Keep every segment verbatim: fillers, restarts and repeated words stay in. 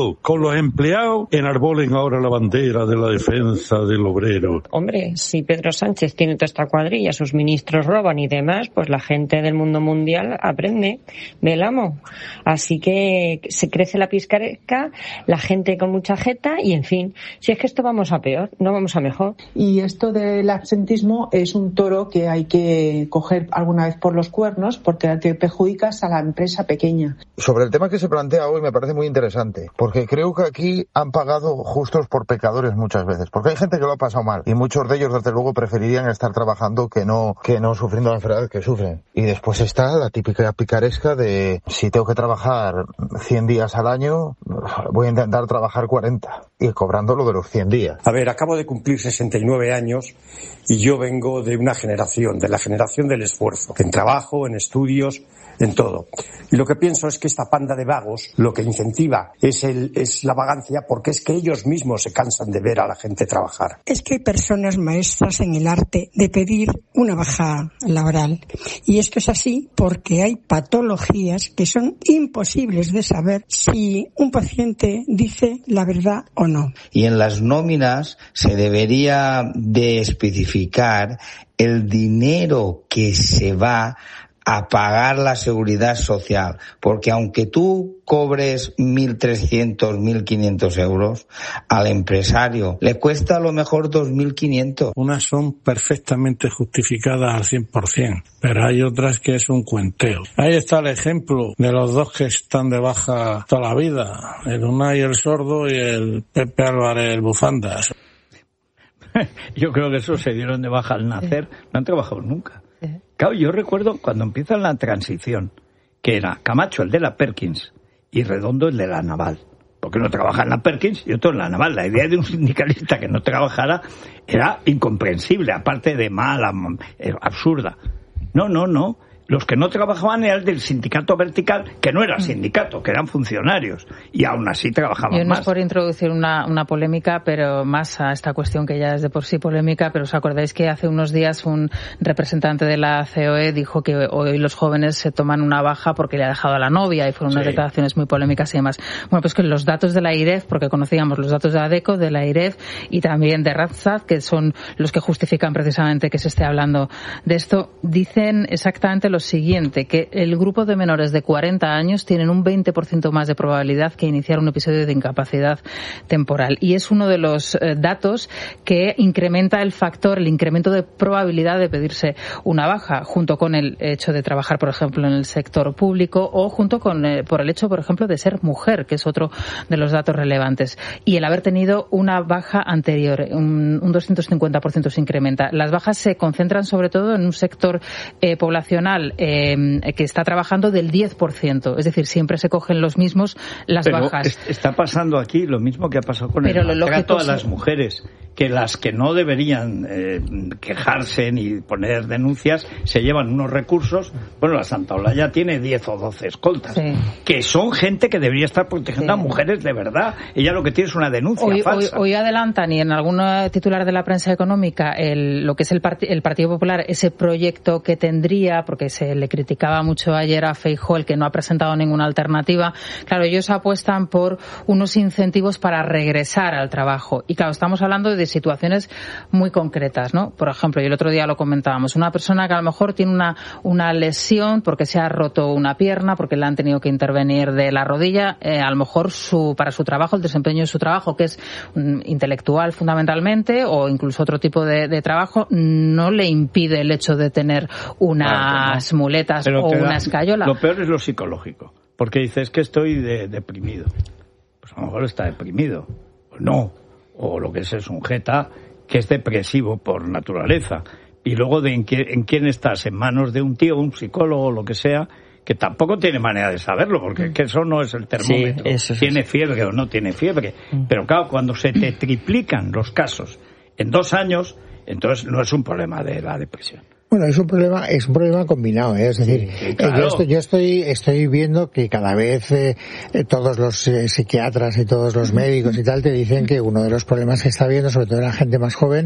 Con los empleados enarbolen ahora la bandera de la defensa del obrero. Hombre, si Pedro Sánchez tiene toda esta cuadrilla, sus ministros roban y demás, pues la gente del mundo mundial aprende del amo. Así que se crece la pizcaresca, la gente con mucha jeta y, en fin, si es que esto vamos a peor, no vamos a mejor. Y esto del absentismo es un toro que hay que coger alguna vez por los cuernos porque te perjudicas a la empresa pequeña. Sobre el tema que se plantea hoy me parece muy interesante, porque creo que aquí han pagado justos por pecadores muchas veces, porque hay gente que lo ha pasado mal y muchos de ellos desde luego preferirían estar trabajando que no que no sufriendo la enfermedad que sufren. Y después está la típica picaresca de si tengo que trabajar cien días al año, voy a intentar trabajar cuarenta y cobrando lo de los cien días. A ver, acabo de cumplir sesenta y nueve años y yo vengo de una generación, de la generación del esfuerzo, en trabajo, en estudios, en todo. Y lo que pienso es que esta panda de vagos lo que incentiva es, el, es la vagancia, porque es que ellos mismos se cansan de ver a la gente trabajar. Es que hay personas maestras en el arte de pedir una baja laboral. Y esto es así porque hay patologías que son imposibles de saber si un paciente dice la verdad o no. Y en las nóminas se debería de especificar el dinero que se va a pagar la seguridad social, porque aunque tú cobres mil trescientos, mil quinientos euros, al empresario le cuesta a lo mejor dos mil quinientos. Unas son perfectamente justificadas al cien por ciento, pero hay otras que es un cuenteo. Ahí está el ejemplo de los dos que están de baja toda la vida, el Unai el sordo y el Pepe Álvarez el bufandas. Yo creo que esos se dieron de baja al nacer, no han trabajado nunca. Claro, yo recuerdo cuando empieza la transición, que era Camacho el de la Perkins y Redondo el de la Naval. Porque uno trabaja en la Perkins y otro en la Naval. La idea de un sindicalista que no trabajara era incomprensible, aparte de mala, absurda. No, no, no. Los que no trabajaban eran del sindicato vertical, que no era sindicato, que eran funcionarios, y aún así trabajaban Yo no más. es por introducir una, una polémica, pero más a esta cuestión que ya es de por sí polémica, pero os acordáis que hace unos días un representante de la C O E dijo que hoy los jóvenes se toman una baja porque le ha dejado a la novia, y fueron unas sí. declaraciones muy polémicas y demás. Bueno, pues que los datos de la I R E F, porque conocíamos los datos de ADECO, de la I R E F y también de Randstad, que son los que justifican precisamente que se esté hablando de esto, dicen exactamente lo siguiente, que el grupo de menores de cuarenta años tienen un veinte por ciento más de probabilidad que iniciar un episodio de incapacidad temporal. Y es uno de los eh, datos que incrementa el factor, el incremento de probabilidad de pedirse una baja, junto con el hecho de trabajar, por ejemplo, en el sector público o junto con eh, por el hecho, por ejemplo, de ser mujer, que es otro de los datos relevantes. Y el haber tenido una baja anterior, un, un doscientos cincuenta por ciento se incrementa. Las bajas se concentran sobre todo en un sector eh, poblacional Eh, que está trabajando del diez por ciento, es decir, siempre se cogen los mismos las Pero bajas. Es, está pasando aquí lo mismo que ha pasado con Pero el maltrato a las se... mujeres, que las que no deberían eh, quejarse ni poner denuncias se llevan unos recursos. Bueno, la Santa Olaya tiene diez o doce escoltas, sí. que son gente que debería estar protegiendo sí. a mujeres de verdad. Ella lo que tiene es una denuncia hoy, falsa. Hoy, hoy adelantan, y en algún titular de la prensa económica, el, lo que es el, part- el Partido Popular, ese proyecto que tendría, porque se le criticaba mucho ayer a Feijóo, el que no ha presentado ninguna alternativa. Claro, ellos apuestan por unos incentivos para regresar al trabajo. Y claro, estamos hablando de situaciones muy concretas, ¿no? Por ejemplo, y el otro día lo comentábamos, una persona que a lo mejor tiene una, una lesión porque se ha roto una pierna, porque le han tenido que intervenir de la rodilla, eh, a lo mejor su, para su trabajo, el desempeño de su trabajo, que es um, intelectual fundamentalmente, o incluso otro tipo de, de trabajo, no le impide el hecho de tener unas claro, no. muletas Pero o una da, escayola. Lo peor es lo psicológico, porque dices que estoy de, deprimido. Pues a lo mejor está deprimido, o no, o lo que es es un jeta que es depresivo por naturaleza. Y luego de en, qué, en quién estás, en manos de un tío, un psicólogo, o lo que sea, que tampoco tiene manera de saberlo, porque mm. que eso no es el termómetro. Sí, eso, tiene eso. fiebre o no tiene fiebre. Mm. Pero claro, cuando se te triplican los casos en dos años, entonces no es un problema de la depresión. Bueno, es un problema, es un problema combinado, ¿eh? Es decir, sí, claro. yo, estoy, yo estoy, estoy viendo que cada vez eh, todos los eh, psiquiatras y todos los médicos y tal te dicen que uno de los problemas que está viendo, sobre todo en la gente más joven,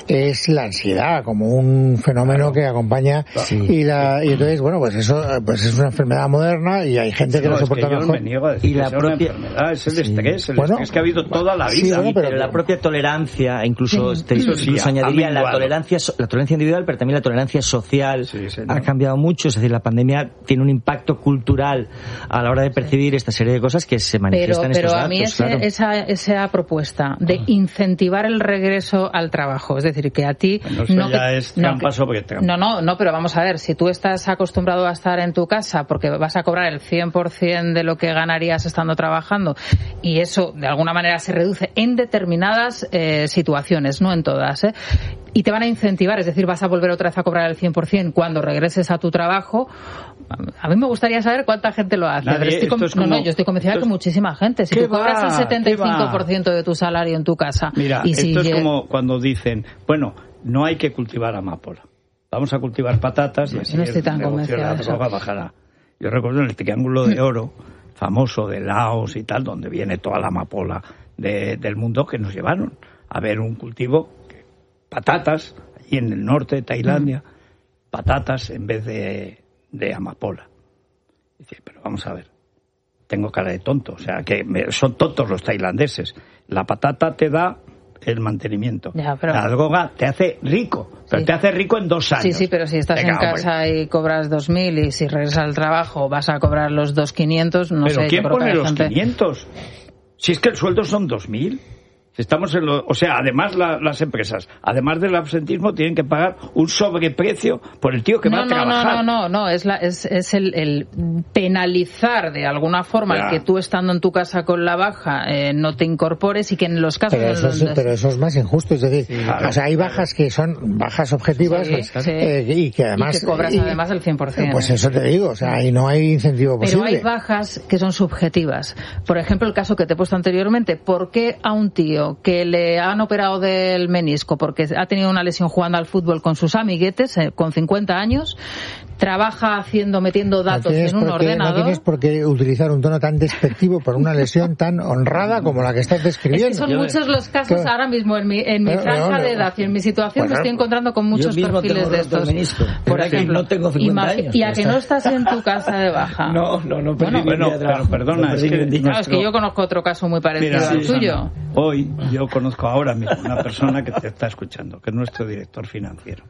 es la ansiedad como un fenómeno claro. que acompaña sí. y la y entonces bueno pues eso pues es una enfermedad moderna y hay gente que no, lo soporta es que yo mejor. Me niego a decir y la que propia una enfermedad es el sí. estrés, el bueno, estrés que ha habido toda la vida. Sí, bueno, pero, pero la propia tolerancia, incluso, sí. te, incluso sí, añadiría la tolerancia, la tolerancia individual, pero también la tolerancia social. Sí, ha cambiado mucho, es decir, la pandemia tiene un impacto cultural a la hora de percibir esta serie de cosas que se manifiestan pero, en estos pero datos. Pero a mí ese, claro. esa, esa propuesta de incentivar el regreso al trabajo, es decir, que a ti... Bueno, eso no ya que, es trampa no, sobre trampa. No, no, no, pero vamos a ver, si tú estás acostumbrado a estar en tu casa porque vas a cobrar el cien por ciento de lo que ganarías estando trabajando y eso de alguna manera se reduce en determinadas eh, situaciones, no en todas, ¿eh? Y te van a incentivar, es decir, vas a volver otra vez a cobrar el cien por ciento cuando regreses a tu trabajo. A mí me gustaría saber cuánta gente lo hace. Nadie, estoy com- como, no, no, yo estoy convencida de que muchísima gente. Si tú cobras el setenta y cinco por ciento de tu salario en tu casa. Mira, y si esto es lleg- como cuando dicen, bueno, no hay que cultivar amapola. Vamos a cultivar patatas y así no estoy tan el negocio de la droga bajará. Yo recuerdo en el Triángulo de Oro, famoso de Laos y tal, donde viene toda la amapola de, del mundo, que nos llevaron a ver un cultivo, patatas, allí en el norte de Tailandia, mm. patatas en vez de, de amapola. Dice, pero vamos a ver, tengo cara de tonto, o sea, que me, son tontos los tailandeses. La patata te da el mantenimiento. Ya, pero... La droga te hace rico, pero sí. te hace rico en dos años. Sí, sí, pero si estás Venga, en casa hombre. y cobras dos mil y si regresas al trabajo vas a cobrar los dos quinientos, no pero sé. ¿quién pone los gente... quinientos? Si es que el sueldo son dos mil. Estamos en lo, o sea, además la, las empresas, además del absentismo, tienen que pagar un sobreprecio por el tío que no, va a no, trabajar. No, no, no, no, es, la, es, es el, el penalizar de alguna forma ya. el que tú estando en tu casa con la baja eh, no te incorpores y que en los casos... Pero eso, donde... es, pero eso es más injusto, es decir, sí, claro, o sea, hay bajas que son bajas objetivas sí, pues, sí. Eh, y que además... Y que cobras y, además el cien por ciento. Pues eso te digo, o sea, ahí no hay incentivo posible. Pero hay bajas que son subjetivas. Por ejemplo, el caso que te he puesto anteriormente, ¿por qué a un tío que le ha han operado del menisco porque ha tenido una lesión jugando al fútbol con sus amiguetes eh, con cincuenta años, trabaja haciendo, metiendo datos no en un porque, ordenador? No tienes por qué utilizar un tono tan despectivo por una lesión tan honrada como la que estás describiendo. Es que son yo muchos los casos claro. ahora mismo en mi, en mi pero, franja no, no, de edad y en mi situación bueno, me estoy encontrando con muchos perfiles de estos. Menisco, por ejemplo, no tengo cincuenta y, años, y a que no estás en tu casa de baja. No, no, no. Bueno, bueno pero perdona, es que, no, es que yo conozco otro caso muy parecido Mira, al sí, tuyo. No. Hoy yo conozco ahora mismo una persona que te está escuchando, que es nuestro director financiero.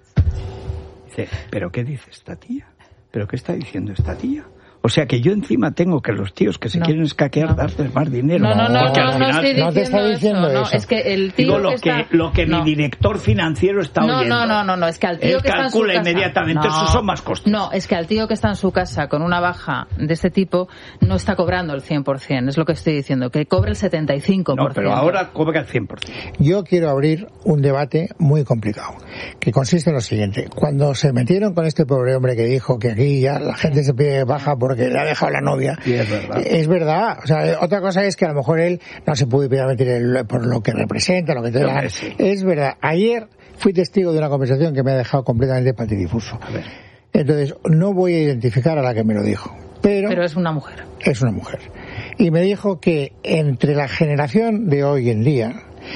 Dice, ¿pero qué dice esta tía? ¿Pero qué está diciendo esta tía? O sea que yo encima tengo que los tíos que se no, quieren escaquear no. darles más dinero. No, no, no, porque no, al final, no estoy no te está diciendo eso. eso. No, es que el tío Digo, lo que, está... que lo que no. mi director financiero está no, oyendo. No, no, no, no, es que al tío Él que está en su calcula casa... inmediatamente, no, esos son más costos. No, es que al tío que está en su casa con una baja de este tipo no está cobrando el cien por ciento, es lo que estoy diciendo, que cobre el setenta y cinco por ciento. No, pero ahora cobra el cien por ciento. Yo quiero abrir un debate muy complicado, que consiste en lo siguiente. Cuando se metieron con este pobre hombre que dijo que aquí ya la gente se pide baja porque le ha dejado la novia, sí, es verdad. Es verdad, o sea, otra cosa es que a lo mejor él no se puede permitir el, por lo que representa, lo que te da. Sí. Es verdad. Ayer fui testigo de una conversación que me ha dejado completamente patidifuso. A ver. Entonces, no voy a identificar a la que me lo dijo. Pero, pero es una mujer. Es una mujer. Y me dijo que entre la generación de hoy en día,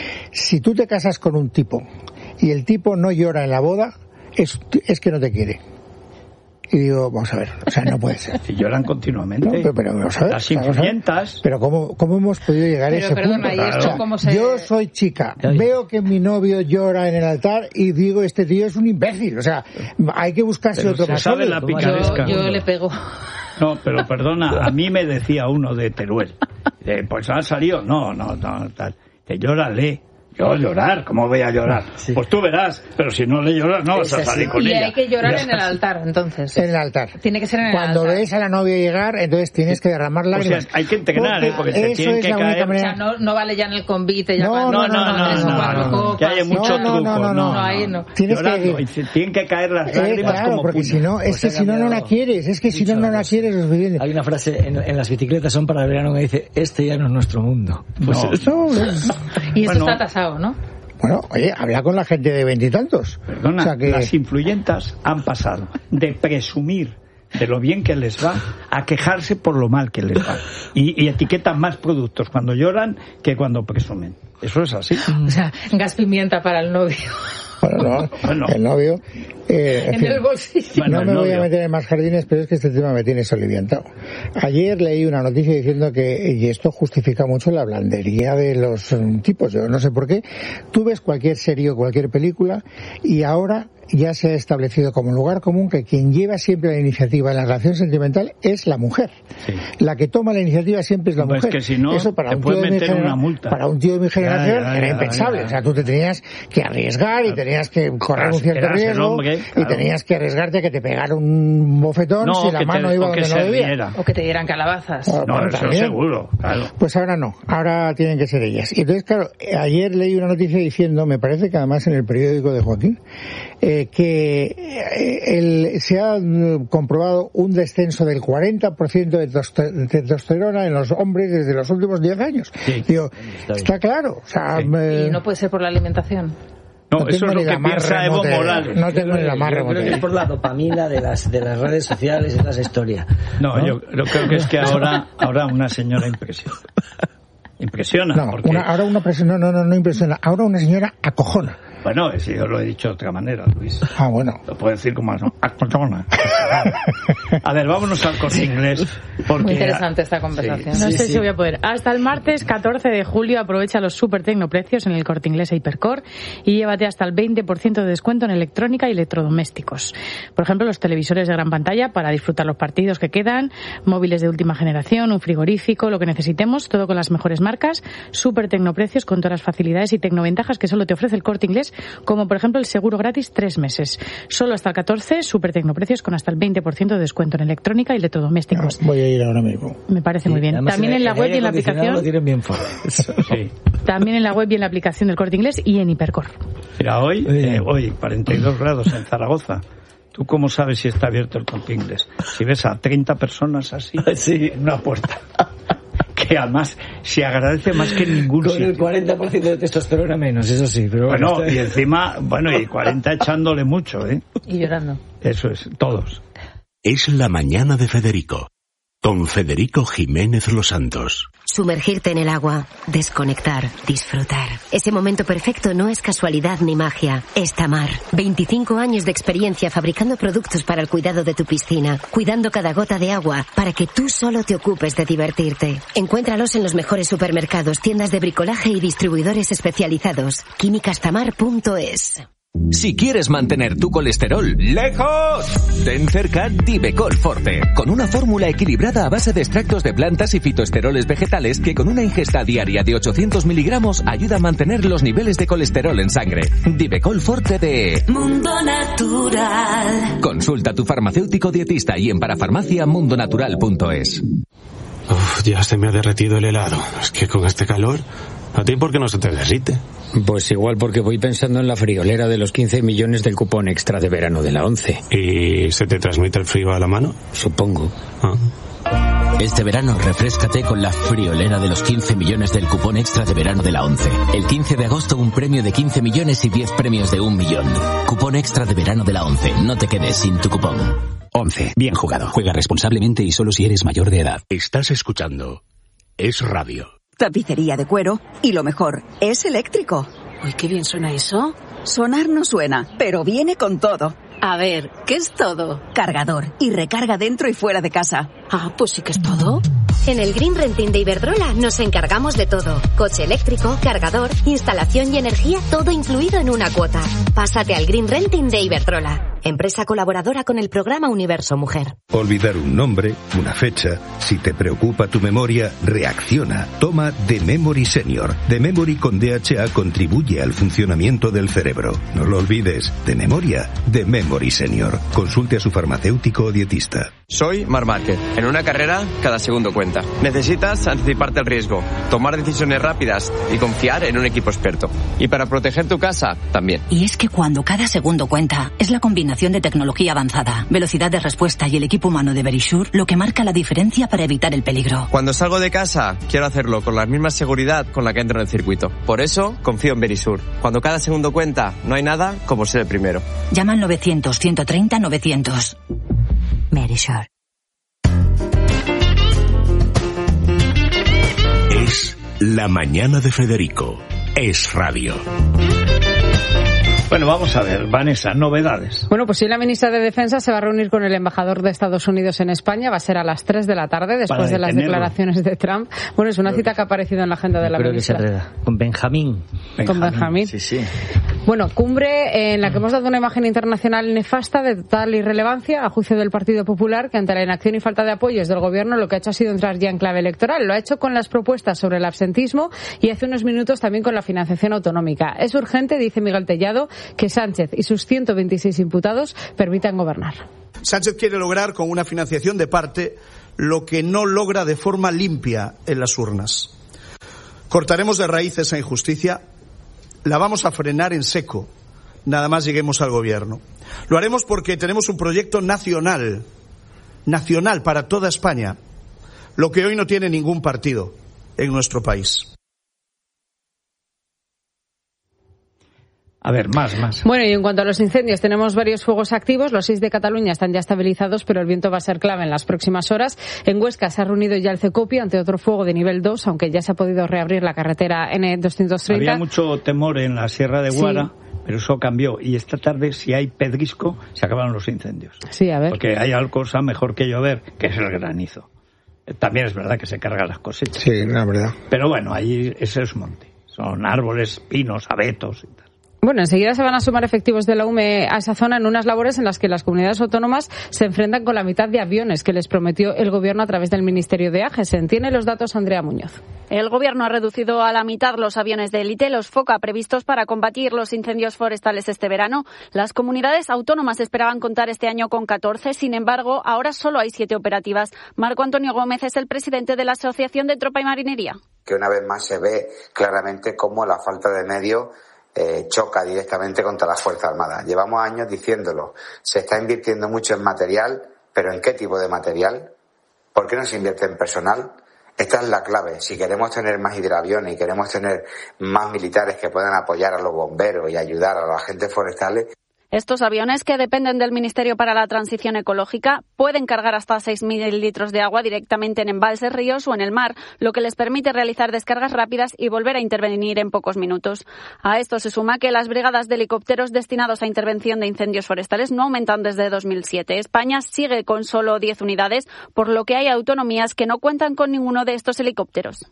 si tú te casas con un tipo y el tipo no llora en la boda, es, es que no te quiere. Y digo, vamos a ver, o sea, no puede ser. Si lloran continuamente. No, pero, pero vamos a ver, las influyentas. Pero ¿cómo, cómo hemos podido llegar pero, a ese perdona, punto? ¿y esto Claro. cómo se... Yo soy chica, veo que mi novio llora en el altar y digo, este tío es un imbécil. O sea, hay que buscarse pero otro se más sabe la picaresca. Yo, yo le pego. No, pero perdona, a mí me decía uno de Teruel. De, pues ha salido, no, no, no, tal. Te llórale. Yo llorar, ¿cómo voy a llorar? Sí. Pues tú verás, pero si no le lloras no vas a salir con y ella. Y hay que llorar en el altar, entonces. En el altar. Tiene que ser en el Cuando altar. Cuando ves a la novia llegar, entonces tienes que derramar lágrimas. O sea, hay que entrenar, ¿eh? Porque se tienen que caer. O sea, no, no vale ya en el convite, ya no, no, no, no, no, tres o cuatro copas. Que haya mucho no, truco. No, no, no, no, ahí no. Tienes Llorando, que... y se tienen que caer las lágrimas eh, claro, como porque puños. si no, es que si no, no la quieres. Es que si no, no la quieres es suficiente. Hay una frase en, en las bicicletas son para el verano que dice, este ya no es nuestro mundo. Pues no, y esto está tasado, ¿no? Bueno, oye, habla con la gente de veintitantos. Perdona, o sea que... las influyentas han pasado de presumir de lo bien que les va a quejarse por lo mal que les va. Y, y etiquetan más productos cuando lloran que cuando presumen. Eso es así. O sea, gas pimienta para el novio. Bueno, no, bueno. El novio... Eh, en en fin, el bolsillo. No bueno, me voy novio. a meter en más jardines, pero es que este tema me tiene soliviantado. Ayer leí una noticia diciendo que, y esto justifica mucho la blandería de los um, tipos, yo no sé por qué, tú ves cualquier serie o cualquier película y ahora ya se ha establecido como lugar común que quien lleva siempre la iniciativa en la relación sentimental es la mujer. Sí. La que toma la iniciativa siempre es la pues mujer. Que si no, eso para te un tío de mi meter genera- una multa. Para un tío de mi generación ya, ya, era ya, impensable. ya, ya. O sea, tú te tenías que arriesgar y tenías que correr Eras- un cierto eras el riesgo hombre, y claro. tenías que arriesgarte a que te pegara un bofetón No, si la que mano te- iba o que donde no se debía. riera. O que te dieran calabazas. Ah, No, bueno, eso también. seguro, claro. Pues ahora no, ahora tienen que ser ellas. Y entonces, claro, ayer leí una noticia diciendo, me parece que además en el periódico de Joaquín, eh, que eh, el, se ha mm, comprobado un descenso del cuarenta por ciento de testo- de testosterona en los hombres desde los últimos diez años. Sí. Digo, está claro. O sea, Sí. me- Y no puede ser por la alimentación. No, no eso tengo es lo ni que la más piensa Evo remota- Morales. No tengo ni la más Yo creo remota que es idea. por la dopamina de las de las redes sociales y toda esa historia. No, ¿no? Yo, yo creo que es que ahora, ahora una señora impresiona. Impresiona. No, porque, una, ahora una persona, no, no, no impresiona. Ahora una señora acojona. Bueno, si yo lo he dicho de otra manera, Luis. Ah, bueno. Lo puedo decir como no, acojona. A ver, vámonos al Corte Inglés. Porque, Muy interesante esta conversación. No Sí, sé sí. si voy a poder. Hasta el martes catorce de julio aprovecha los super tecnoprecios en el Corte Inglés e Hipercor y llévate hasta el veinte por ciento de descuento en electrónica y electrodomésticos. Por ejemplo, los televisores de gran pantalla para disfrutar los partidos que quedan, móviles de última generación, un frigorífico, lo que necesitemos, todo con las mejores marcas, super tecnoprecios con todas las facilidades y tecnoventajas que solo te ofrece el Corte Inglés, como por ejemplo el seguro gratis tres meses. Solo hasta el catorce, super tecnoprecios con hasta el veinte por ciento de descuento en electrónica y electrodomésticos. Voy a ir ahora mismo. Me parece muy bien. Además, También el- en la el web aire y en la acondicionado aplicación. lo tienen bien fuerte. Sí. También en la web y en la aplicación del Corte Inglés y en Hipercor. Mira, hoy, eh, hoy, cuarenta y dos grados en Zaragoza. ¿Tú cómo sabes si está abierto el Corte Inglés? Si ves a treinta personas así Sí. en una puerta. Que además se agradece más que en ningún Con sitio. el cuarenta por ciento de testosterona menos, eso sí. Pero bueno, Bueno, y encima, bueno, y cuarenta echándole mucho, ¿eh? Y llorando. Eso es, todos. Es la mañana de Federico, con Federico Jiménez Los Santos. Sumergirte en el agua, desconectar, disfrutar. Ese momento perfecto no es casualidad ni magia, es Tamar. veinticinco años de experiencia fabricando productos para el cuidado de tu piscina, cuidando cada gota de agua para que tú solo te ocupes de divertirte. Encuéntralos en los mejores supermercados, tiendas de bricolaje y distribuidores especializados. químicas tamar punto es. Si quieres mantener tu colesterol lejos, ten cerca Divecol Forte, con una fórmula equilibrada a base de extractos de plantas y fitoesteroles vegetales que con una ingesta diaria de ochocientos miligramos ayuda a mantener los niveles de colesterol en sangre. Divecol Forte de Mundo Natural. Consulta a tu farmacéutico dietista y en parafarmacia mundonatural punto es. Uf, ya se me ha derretido el helado. Es que con este calor, ¿a ti por qué no se te derrite? Pues igual porque voy pensando en la friolera de los quince millones del cupón extra de verano de la ONCE. ¿Y se te transmite el frío a la mano? Supongo. Ah. Este verano refréscate con la friolera de los quince millones del cupón extra de verano de la ONCE. El quince de agosto un premio de quince millones y diez premios de un millón. Cupón extra de verano de la ONCE. No te quedes sin tu cupón. ONCE. Bien jugado. Juega responsablemente y solo si eres mayor de edad. Estás escuchando Es Radio. Tapicería de cuero y lo mejor, es eléctrico. Uy, qué bien suena eso. Sonar no suena, pero viene con todo. A ver, ¿qué es todo? Cargador y recarga dentro y fuera de casa. Ah, pues sí que es todo. En el Green Renting de Iberdrola nos encargamos de todo. Coche eléctrico, cargador, instalación y energía, todo incluido en una cuota. Pásate al Green Renting de Iberdrola, empresa colaboradora con el programa Universo Mujer. Olvidar un nombre, una fecha. Si te preocupa tu memoria, reacciona. Toma The Memory Senior. The Memory con D H A contribuye al funcionamiento del cerebro. No lo olvides. De memoria, The Memory Senior. Consulte a su farmacéutico o dietista. Soy Marc Márquez. En una carrera, cada segundo cuenta. Necesitas anticiparte al riesgo, tomar decisiones rápidas y confiar en un equipo experto. Y para proteger tu casa, también. Y es que cuando cada segundo cuenta, es la combinación combinación de tecnología avanzada, velocidad de respuesta y el equipo humano de Verisure lo que marca la diferencia para evitar el peligro. Cuando salgo de casa, quiero hacerlo con la misma seguridad con la que entro en el circuito. Por eso, confío en Verisure. Cuando cada segundo cuenta, no hay nada como ser el primero. Llama al novecientos, ciento treinta, novecientos. Verisure. Es La Mañana de Federico. Es radio. Bueno, vamos a ver, Vanessa, novedades. Bueno, pues sí, la ministra de Defensa se va a reunir con el embajador de Estados Unidos en España. Va a ser a las tres de la tarde, después de las declaraciones de Trump. Bueno, es una cita que ha aparecido en la agenda de la creo ministra. Que se arreda. Con Benjamín. Benjamín. Con Benjamín. Sí, sí. Bueno, cumbre en la que hemos dado una imagen internacional nefasta de total irrelevancia, a juicio del Partido Popular, que ante la inacción y falta de apoyos del Gobierno lo que ha hecho ha sido entrar ya en clave electoral. Lo ha hecho con las propuestas sobre el absentismo y hace unos minutos también con la financiación autonómica. Es urgente, dice Miguel Tellado, que Sánchez y sus ciento veintiséis imputados permitan gobernar. Sánchez quiere lograr con una financiación de parte lo que no logra de forma limpia en las urnas. Cortaremos de raíz esa injusticia, la vamos a frenar en seco, nada más lleguemos al gobierno. Lo haremos porque tenemos un proyecto nacional, nacional para toda España, lo que hoy no tiene ningún partido en nuestro país. A ver, más, más. Bueno, y en cuanto a los incendios, tenemos varios fuegos activos. Los seis de Cataluña están ya estabilizados, pero el viento va a ser clave en las próximas horas. En Huesca se ha reunido ya el CECOPI ante otro fuego de nivel dos, aunque ya se ha podido reabrir la carretera ene doscientos treinta. Había mucho temor en la Sierra de Guara, sí, pero eso cambió. Y esta tarde, si hay pedrisco, se acaban los incendios. Sí, a ver. Porque hay algo cosa mejor que llover, que es el granizo. También es verdad que se cargan las cosechas. Sí, la verdad. Pero bueno, ahí ese es monte. Son árboles, pinos, abetos y tal. Bueno, enseguida se van a sumar efectivos de la U M E a esa zona en unas labores en las que las comunidades autónomas se enfrentan con la mitad de aviones que les prometió el Gobierno a través del Ministerio de Agesen. Tiene los datos Andrea Muñoz. El Gobierno ha reducido a la mitad los aviones de élite, los FOCA, previstos para combatir los incendios forestales este verano. Las comunidades autónomas esperaban contar este año con catorce, sin embargo, ahora solo hay siete operativas. Marco Antonio Gómez es el presidente de la Asociación de Tropa y Marinería. Que una vez más se ve claramente cómo la falta de medios Eh, choca directamente contra las Fuerzas Armadas. Llevamos años diciéndolo. Se está invirtiendo mucho en material, pero ¿en qué tipo de material? ¿Por qué no se invierte en personal? Esta es la clave. Si queremos tener más hidroaviones y queremos tener más militares que puedan apoyar a los bomberos y ayudar a los agentes forestales. Estos aviones, que dependen del Ministerio para la Transición Ecológica, pueden cargar hasta seis mil litros de agua directamente en embalses, ríos o en el mar, lo que les permite realizar descargas rápidas y volver a intervenir en pocos minutos. A esto se suma que las brigadas de helicópteros destinados a intervención de incendios forestales no aumentan desde dos mil siete. España sigue con solo diez unidades, por lo que hay autonomías que no cuentan con ninguno de estos helicópteros.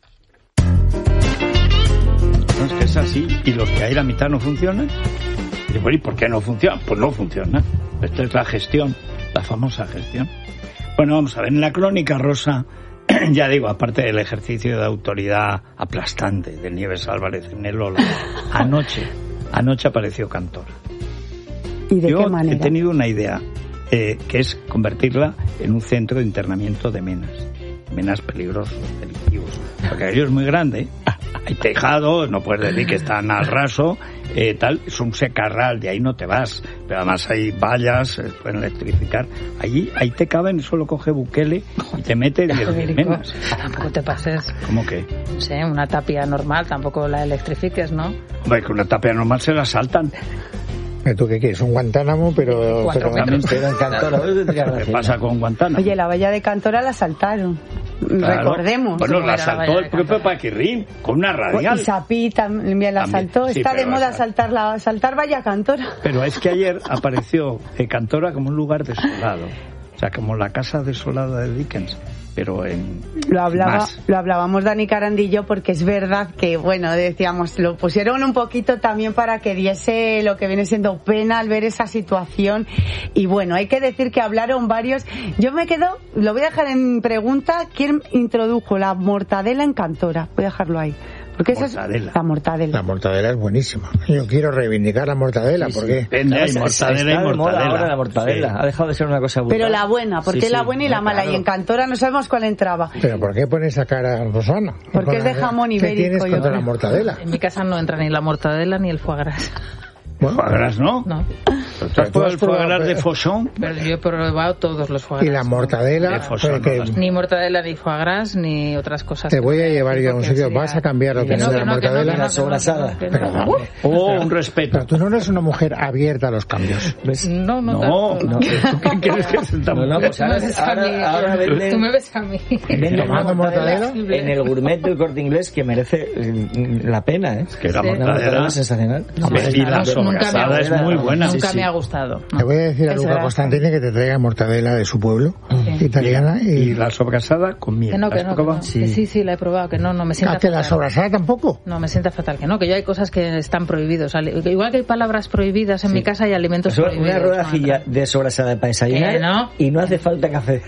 No, es que es así. ¿Y los que hay la mitad no funcionan? Y bueno, ¿y por qué no funciona? Pues no funciona. Esta es la gestión, la famosa gestión. Bueno, vamos a ver, en la crónica rosa, ya digo, aparte del ejercicio de autoridad aplastante de Nieves Álvarez en el Lola, anoche, anoche apareció Cantora. ¿Y de Yo qué manera? he tenido una idea, eh, que es convertirla en un centro de internamiento de menas. Menas peligrosos, delictivos. Porque aquello es muy grande, hay tejado, no puedes decir que están al raso, eh, tal, es un secarral, de ahí no te vas, pero además hay vallas, se pueden electrificar. Allí, ahí te caben, solo coge Bukele y te mete diez mil menas. Tampoco te pases. ¿Cómo que? No sé, una tapia normal, tampoco la electrifiques, ¿no? Hombre, que una tapia normal se la saltan. ¿Tú qué quieres? Un Guantánamo, pero... Cuatro pero, metros. pero en Cantora. ¿Qué pasa con Guantánamo? Oye, la valla de Cantora la saltaron. Claro. Recordemos. Bueno, la saltó el propio Paquirrín con una radial. Y Sapí también la También, saltó. sí, Está de pero moda esa- saltar la saltar valla Cantora. Pero es que ayer apareció eh, Cantora como un lugar desolado. O sea, como la casa desolada de Dickens, pero en Lo hablaba, más. lo hablábamos Dani Carandillo, porque es verdad que, bueno, decíamos, lo pusieron un poquito también para que diese lo que viene siendo pena al ver esa situación. Y bueno, hay que decir que hablaron varios. Yo me quedo, lo voy a dejar en pregunta, ¿quién introdujo la mortadela en Cantora? Voy a dejarlo ahí. Porque esa es la mortadela. La mortadela es buenísima. Yo quiero reivindicar la mortadela, Sí, sí. porque... Depende, hay mortadela y Está de moda mortadela. ahora la mortadela. Sí. Ha dejado de ser una cosa brutal. Pero la buena, porque Sí, es la sí, buena y la mala. claro. Y en Cantora no sabemos cuál entraba. ¿Pero por qué pones esa cara, Rosana? Porque es de jamón ¿Qué ibérico, tienes yo contra creo. la mortadela? En mi casa no entra ni la mortadela ni el foie gras. Bueno, foie gras, ¿no? No. ¿Tú has probado el foie gras de Fauchon? Pero yo he probado todos los foie gras. Y la mortadela. De Fauchon, que... no, Ni mortadela, ni foie gras, ni otras cosas. Te voy a llevar yo a un sitio. sería... Vas a cambiar lo que no, es de la no, mortadela. No, no, la sobrasada. No, no, pero, no, no, oh, un respeto. Pero tú no eres una mujer abierta a los cambios. ¿Ves? No, no. No, tanto, no. ¿Tú qué quieres que sentamos? No, no, pues ahora, ahora, ahora venden, tú me ves a mí. Venden tomando mortadela en el Gourmet del Corte Inglés que merece la pena, ¿eh? Es que la sí. mortadela es sensacional. No, y la sobrasada es muy buena. Nunca sí, me sí. ha gustado. No. Te voy a decir a Luca Costantini que te traiga mortadela de su pueblo, sí. italiana. Y... y la sobrasada con miel. Que no, que no, que no. Sí. sí, sí, la he probado, que no, no me sienta ¿A que fatal. la sobrasada tampoco? No, me sienta fatal, que no, que yo hay cosas que están prohibidos. Igual que hay palabras prohibidas en sí. mi casa, hay alimentos Eso, prohibidos. Una rodajilla de sobrasada para desayunar eh, ¿no? y no hace falta café.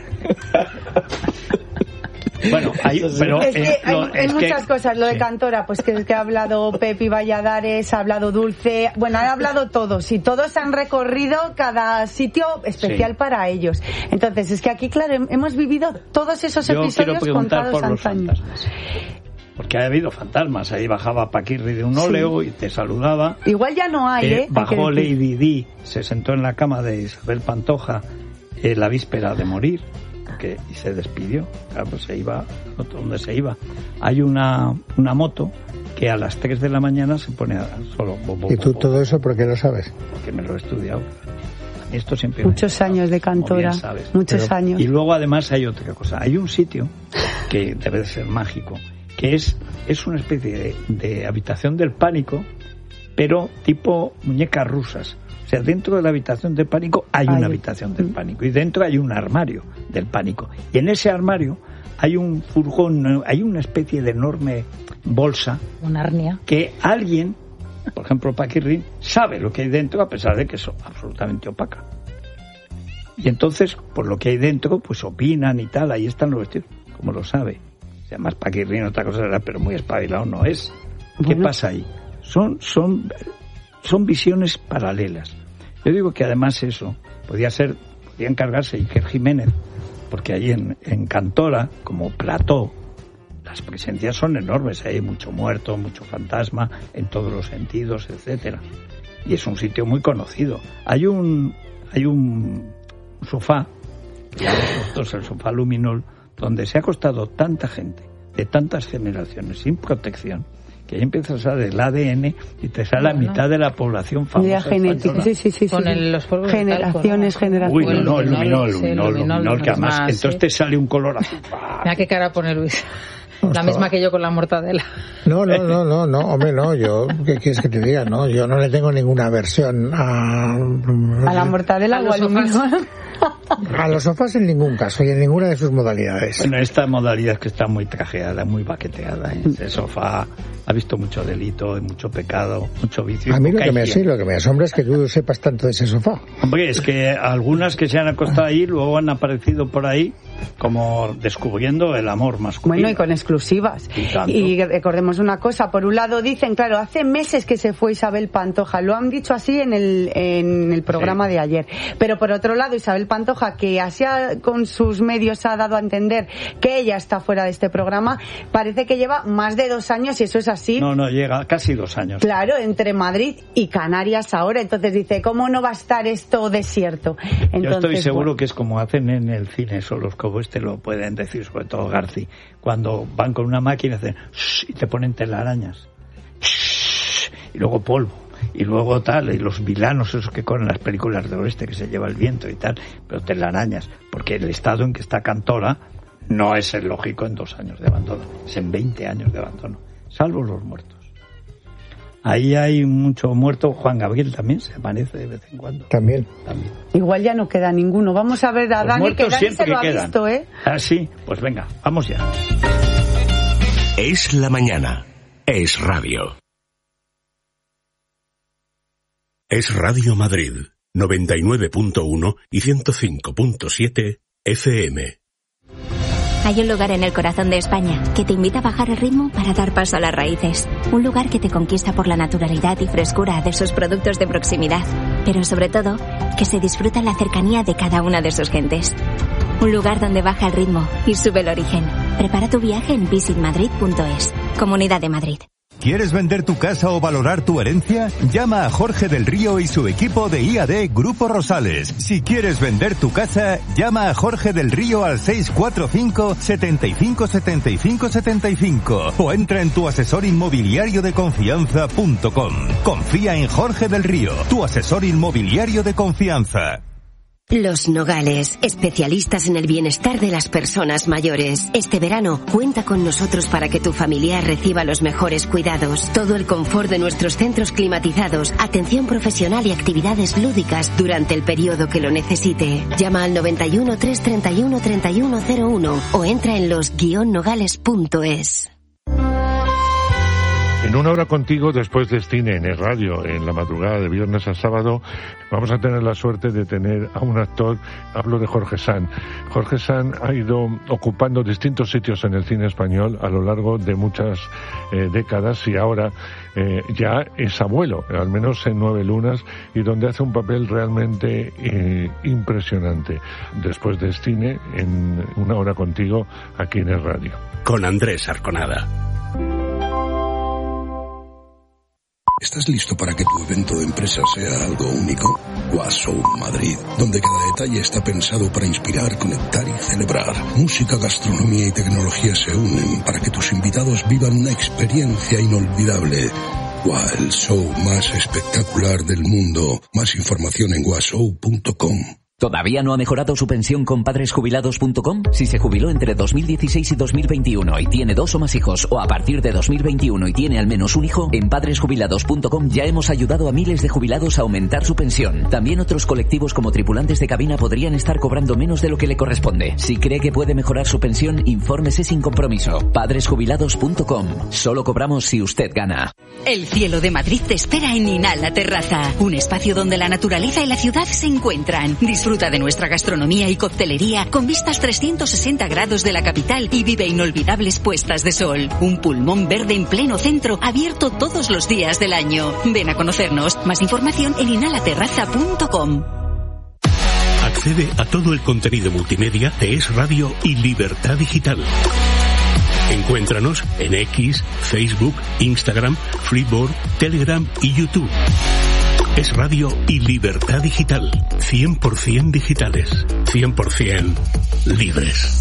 Bueno, hay, pero es que eh, hay, lo, hay es muchas que, cosas. Lo de sí. Cantora, pues que, que ha hablado Pepi Valladares, ha hablado Dulce, bueno, ha hablado todos y todos han recorrido cada sitio especial sí. para ellos. Entonces, es que aquí, claro, hemos vivido todos esos Yo episodios contados por los antaño. fantasmas. Porque ha habido fantasmas. Ahí bajaba Paquirri de un óleo sí. y te saludaba. Igual ya no hay, ¿eh? Bajó Lady Di, se sentó en la cama de Isabel Pantoja eh, la víspera de morir. Que, y se despidió, claro, pues se iba, ¿dónde se iba? Hay una, una moto que a las tres de la mañana se pone a, solo. Bo, bo, ¿Y tú bo, todo eso por qué lo sabes? Porque me lo he estudiado. Esto siempre. Muchos años de Cantora, muchos Pero, años. Y luego además hay otra cosa. Hay un sitio que debe de ser mágico, que es, es una especie de, de habitación del pánico, pero tipo muñecas rusas. O sea, dentro de la habitación del pánico hay una Ay. habitación del pánico y dentro hay un armario del pánico. Y en ese armario hay un furgón, hay una especie de enorme bolsa. Una arnia. Que alguien, por ejemplo Paquirrín, sabe lo que hay dentro a pesar de que es absolutamente opaca. Y entonces, por lo que hay dentro, pues opinan y tal, ahí están los vestidos, como lo sabe. Además Paquirrín otra cosa era, pero muy espabilado no es. ¿Qué bueno. pasa ahí? Son, son, son visiones paralelas. Yo digo que además eso podía ser, podía encargarse Iker Jiménez, porque ahí en, en Cantora, como plató, las presencias son enormes, hay mucho muerto, mucho fantasma, en todos los sentidos, etcétera. Y es un sitio muy conocido. Hay un, hay un sofá, nosotros el sofá Luminol, donde se ha acostado tanta gente, de tantas generaciones, sin protección, que ahí empiezas a ver el A D N y te sale bueno. la mitad de la población famosa genética, sí, sí, sí, con sí. El, los polvos generaciones, generaciones. Uy, no, no, el luminol, el luminol, luminol, que además, más, entonces sí. te sale un color azul. Mira qué cara pone Luis. La misma que yo con la mortadela. No, no, no, no, no, hombre, no, yo, ¿qué quieres que te diga? No, yo no le tengo ninguna aversión a... ¿A la mortadela o al luminol? A los sofás en ningún caso y en ninguna de sus modalidades. Bueno, esta modalidad que está muy trajeada, muy baqueteada. ¿eh? El sofá ha visto mucho delito, mucho pecado, mucho vicio. A mí lo que, me, sí, lo que me asombra es que tú sepas tanto de ese sofá. Hombre, es que algunas que se han acostado ahí luego han aparecido por ahí como descubriendo el amor masculino. Bueno, y con exclusivas. Y, y recordemos una cosa, por un lado dicen, claro, hace meses que se fue Isabel Pantoja, lo han dicho así en el, en el programa sí. de ayer, pero por otro lado Isabel Pantoja, que así ha, con sus medios ha dado a entender que ella está fuera de este programa, parece que lleva más de dos años y eso es así. No, no, llega casi dos años. Claro, entre Madrid y Canarias ahora, entonces dice, ¿cómo no va a estar esto desierto? Entonces, yo estoy seguro bueno. que es como hacen en el cine, eso los como este lo pueden decir, sobre todo Garci, cuando van con una máquina hacen shh, y te ponen telarañas shh, y luego polvo y luego tal, y los vilanos esos que corren las películas del oeste que se lleva el viento y tal, pero telarañas, porque el estado en que está Cantora no es el lógico en dos años de abandono, es en veinte años de abandono, salvo los muertos. Ahí hay mucho muerto. Juan Gabriel también se aparece de vez en cuando. También. también. Igual ya no queda ninguno. Vamos a ver a Los Dani, que Dani se lo ha quedan. visto, ¿eh? Ah, sí, pues venga, vamos ya. Es la mañana. Es radio. Es Radio Madrid, noventa y nueve punto uno y ciento cinco punto siete F M. Hay un lugar en el corazón de España que te invita a bajar el ritmo para dar paso a las raíces. Un lugar que te conquista por la naturalidad y frescura de sus productos de proximidad. Pero sobre todo, que se disfruta la cercanía de cada una de sus gentes. Un lugar donde baja el ritmo y sube el origen. Prepara tu viaje en visit madrid punto es. Comunidad de Madrid. ¿Quieres vender tu casa o valorar tu herencia? Llama a Jorge del Río y su equipo de I A D Grupo Rosales. Si quieres vender tu casa, llama a Jorge del Río al seis cuatro cinco, setenta y cinco, setenta y cinco, setenta y cinco o entra en tu asesor inmobiliario de confianza punto com. Confía en Jorge del Río, tu asesor inmobiliario de confianza. Los Nogales, especialistas en el bienestar de las personas mayores. Este verano, cuenta con nosotros para que tu familiar reciba los mejores cuidados. Todo el confort de nuestros centros climatizados, atención profesional y actividades lúdicas durante el periodo que lo necesite. Llama al noventa y uno, trescientos treinta y uno, treinta y uno cero uno o entra en los guion nogales punto es. En una hora contigo, después de cine en el radio, en la madrugada de viernes a sábado, vamos a tener la suerte de tener a un actor, hablo de Jorge Sanz. Jorge Sanz ha ido ocupando distintos sitios en el cine español a lo largo de muchas eh, décadas y ahora eh, ya es abuelo, al menos en Nueve Lunas, y donde hace un papel realmente eh, impresionante. Después de cine, en una hora contigo, aquí en el radio. Con Andrés Arconada. ¿Estás listo para que tu evento de empresa sea algo único? Washow Madrid, donde cada detalle está pensado para inspirar, conectar y celebrar. Música, gastronomía y tecnología se unen para que tus invitados vivan una experiencia inolvidable. Wow, el show más espectacular del mundo. Más información en washow punto com. ¿Todavía no ha mejorado su pensión con padres jubilados punto com? Si se jubiló entre dos mil dieciséis y dos mil veintiuno y tiene dos o más hijos, o a partir de dos mil veintiuno y tiene al menos un hijo, en padres jubilados punto com ya hemos ayudado a miles de jubilados a aumentar su pensión. También otros colectivos como tripulantes de cabina podrían estar cobrando menos de lo que le corresponde. Si cree que puede mejorar su pensión, infórmese sin compromiso. padres jubilados punto com. Solo cobramos si usted gana. El cielo de Madrid te espera en Inala Terraza, un espacio donde la naturaleza y la ciudad se encuentran. Disfruta de nuestra gastronomía y coctelería con vistas trescientos sesenta grados de la capital y vive inolvidables puestas de sol. Un pulmón verde en pleno centro, abierto todos los días del año. Ven a conocernos. Más información en inala terraza punto com. Accede a todo el contenido multimedia de Es Radio y Libertad Digital. Encuéntranos en X, Facebook, Instagram, Freeboard, Telegram y YouTube. Es Radio y Libertad Digital. cien por ciento digitales. cien por ciento libres.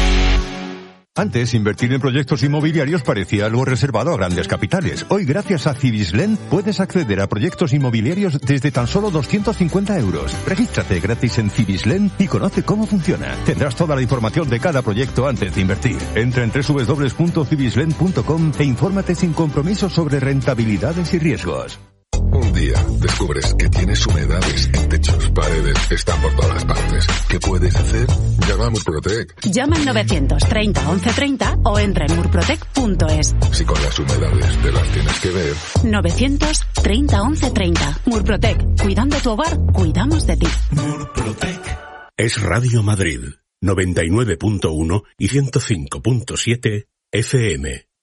Antes, invertir en proyectos inmobiliarios parecía algo reservado a grandes capitales. Hoy, gracias a Cibislen, puedes acceder a proyectos inmobiliarios desde tan solo doscientos cincuenta euros. Regístrate gratis en Cibislen y conoce cómo funciona. Tendrás toda la información de cada proyecto antes de invertir. Entra en doble u doble u doble u punto cibislen punto com e infórmate sin compromiso sobre rentabilidades y riesgos. Un día descubres que tienes humedades en techos, paredes, están por todas partes. ¿Qué puedes hacer? Llama a Murprotec. Llama al novecientos treinta once treinta o entra en murprotec punto es. Si con las humedades te las tienes que ver. novecientos treinta once treinta. Murprotec. Cuidando tu hogar, cuidamos de ti. Murprotec. Es Radio Madrid, noventa y nueve punto uno y ciento cinco punto siete F M.